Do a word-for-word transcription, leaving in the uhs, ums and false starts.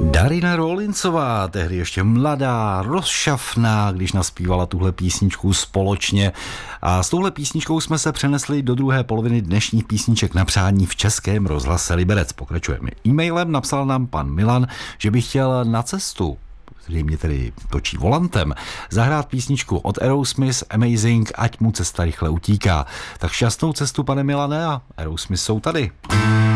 Darina Rawlinsová, tehdy ještě mladá, rozšafná, když naspívala tuhle písničku společně. A s touhle písničkou jsme se přenesli do druhé poloviny dnešních písniček na přání v Českém rozhlase Liberec. Pokračujeme e-mailem, napsal nám pan Milan, že by chtěl na cestu, zřejmě tedy točí volantem, zahrát písničku od Aerosmith Amazing, ať mu cesta rychle utíká. Tak šťastnou cestu, pane Milane, a Aerosmith jsou tady.